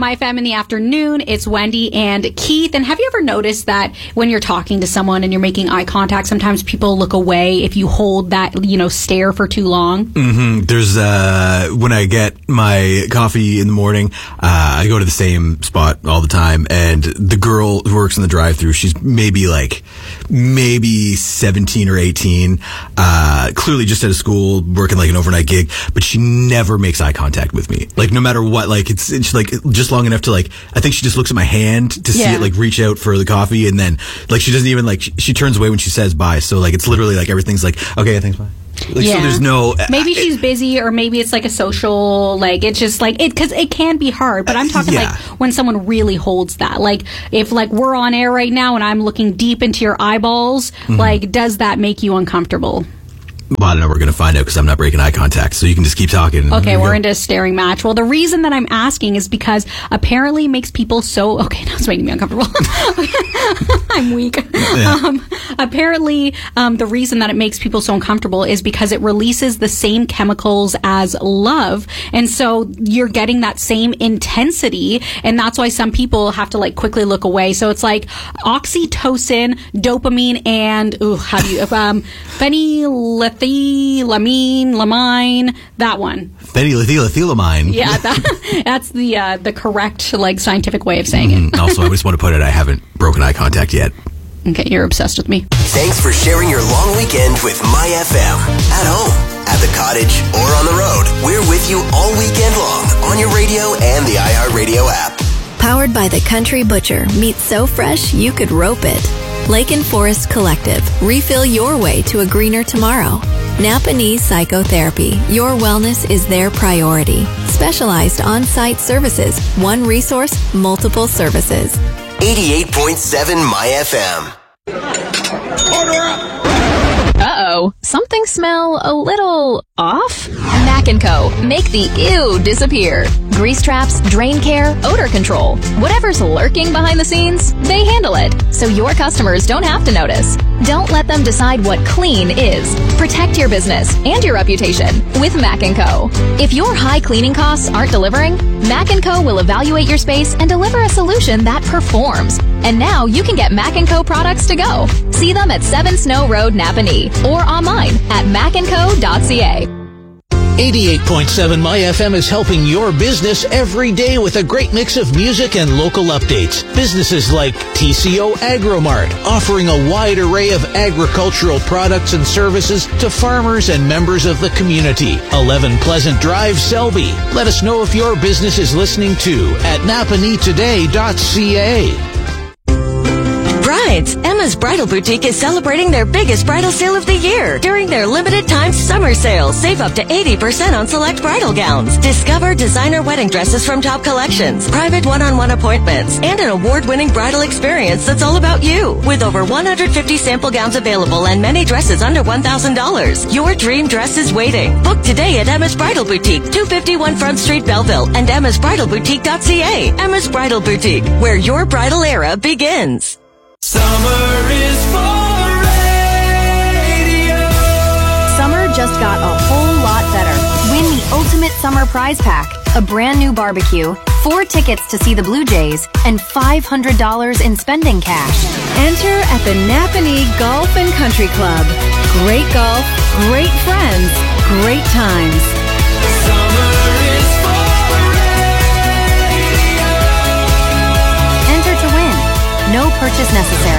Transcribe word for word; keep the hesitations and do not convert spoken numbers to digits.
My F M in the afternoon. It's Wendy and Keith. And have you ever noticed that when you're talking to someone and you're making eye contact, sometimes people look away if you hold that, you know, stare for too long? Mm-hmm. There's, uh, when I get my coffee in the morning, uh, I go to the same spot all the time, and the girl who works in the drive-thru, she's maybe like, maybe seventeen or eighteen, uh, clearly just out of school, working like an overnight gig, but she never makes eye contact with me. Like, no matter what, like, it's, it's like just long enough to, like, I think she just looks at my hand to see Yeah. it, like, reach out for the coffee, and then, like, she doesn't even, like, she, she turns away when she says bye, so, like, it's literally, like, everything's like, okay, thanks, bye. Like, Yeah. so there's no... Maybe uh, she's busy, or maybe it's like a social, like, it's just like, it, because it can be hard, but I'm talking Yeah. like when someone really holds that. Like, if, like, we're on air right now and I'm looking deep into your eyeballs, Mm-hmm. like, does that make you uncomfortable? Well, I don't know. We're going to find out because I'm not breaking eye contact. So you can just keep talking. Okay, Here we we're go. into a staring match. Well, the reason that I'm asking is because apparently it makes people so... Okay, now it's making me uncomfortable. I'm weak. Yeah. Um, apparently, um, the reason that it makes people so uncomfortable is because it releases the same chemicals as love. And so you're getting that same intensity. And that's why some people have to, like, quickly look away. So it's like oxytocin, dopamine, and... Ooh, how do you... Um, phenylethylamine, lamine, that one. Phenylethylamine. Yeah, that, that's the uh, the correct, like, scientific way of saying Mm, also, I just want to put it, I haven't broken eye contact yet. it. Okay, you're obsessed with me. Thanks for sharing your long weekend with My F M. At home, at the cottage, or on the road, we're with you all weekend long on your radio and the iHeartRadio app. Powered by the Country Butcher. Meat so fresh you could rope it. Lake and Forest Collective. Refill your way to a greener tomorrow. Napa Knee Psychotherapy. Your wellness is their priority. Specialized on-site services. One resource, multiple services. eighty-eight point seven My F M. Uh-oh. Something smell a little off? Mac and Co. Make the ew disappear. Grease traps, drain care, odor control. Whatever's lurking behind the scenes, they handle it. So your customers don't have to notice. Don't let them decide what clean is. Protect your business and your reputation with Mac and Co. If your high cleaning costs aren't delivering, Mac and Co. will evaluate your space and deliver a solution that performs. And now you can get Mac and Co. products to go. See them at seven Snow Road, Napanee, or online at mac and co dot c a. eighty-eight point seven My F M is helping your business every day with a great mix of music and local updates. Businesses like T C O Agromart, offering a wide array of agricultural products and services to farmers and members of the community. eleven Pleasant Drive, Selby. Let us know if your business is listening too at napanee today dot c a. Brides, Emma's Bridal Boutique is celebrating their biggest bridal sale of the year. During their limited time summer sale, save up to eighty percent on select bridal gowns. Discover designer wedding dresses from top collections, private one-on-one appointments, and an award-winning bridal experience that's all about you. With over one hundred fifty sample gowns available and many dresses under one thousand dollars, your dream dress is waiting. Book today at Emma's Bridal Boutique, two fifty-one Front Street, Belleville, and emmas bridal boutique dot c a. Emma's Bridal Boutique, where your bridal era begins. Summer is for radio. Summer just got a whole lot better. Win the ultimate summer prize pack, a brand new barbecue, four tickets to see the Blue Jays, and five hundred dollars in spending cash. Enter at the Napanee Golf and Country Club. Great golf, great friends, great times. Summer is for radio. Enter to win. No purchase necessary.